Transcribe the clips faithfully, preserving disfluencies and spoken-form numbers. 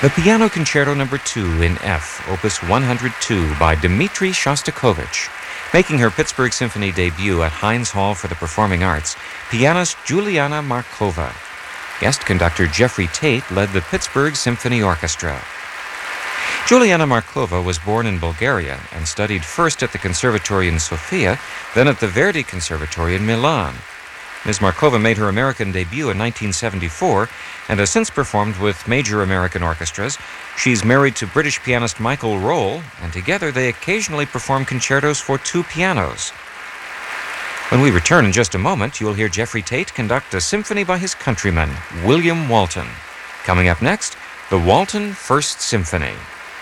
The Piano Concerto Number two in F, Opus one hundred two by Dmitri Shostakovich. Making her Pittsburgh Symphony debut at Heinz Hall for the Performing Arts, pianist Juliana Markova. Guest conductor Jeffrey Tate led the Pittsburgh Symphony Orchestra. Juliana Markova was born in Bulgaria and studied first at the Conservatory in Sofia, then at the Verdi Conservatory in Milan. Miz Markova made her American debut in nineteen seventy-four and has since performed with major American orchestras. She's married to British pianist Michael Roll, and together they occasionally perform concertos for two pianos. When we return in just a moment, you'll hear Jeffrey Tate conduct a symphony by his countryman, William Walton. Coming up next, the Walton First Symphony.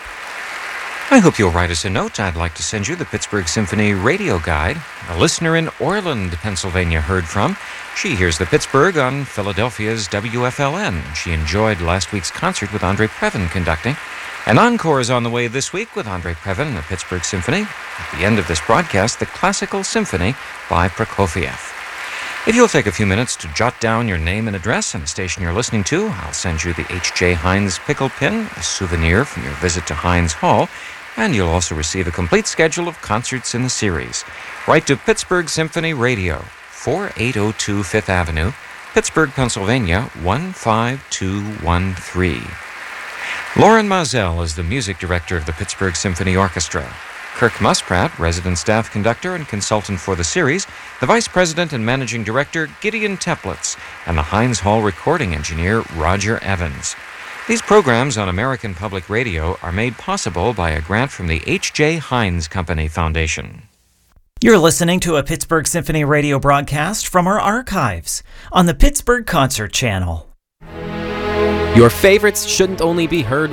I hope you'll write us a note. I'd like to send you the Pittsburgh Symphony radio guide. A listener in Orland, Pennsylvania heard from. She hears the Pittsburgh on Philadelphia's W F L N. She enjoyed last week's concert with Andre Previn conducting. An encore is on the way this week with Andre Previn and the Pittsburgh Symphony. At the end of this broadcast, the Classical Symphony by Prokofiev. If you'll take a few minutes to jot down your name and address and the station you're listening to, I'll send you the H J. Heinz pickle pin, a souvenir from your visit to Heinz Hall, and you'll also receive a complete schedule of concerts in the series. Write to Pittsburgh Symphony Radio, forty-eight oh two Fifth Avenue, Pittsburgh, Pennsylvania, one five two one three. Lauren Mazel is the music director of the Pittsburgh Symphony Orchestra. Kirk Muspratt, resident staff conductor and consultant for the series, the vice president and managing director, Gideon Teplitz, and the Heinz Hall recording engineer, Roger Evans. These programs on American Public Radio are made possible by a grant from the H J. Heinz Company Foundation. You're listening to a Pittsburgh Symphony radio broadcast from our archives on the Pittsburgh Concert Channel. Your favorites shouldn't only be heard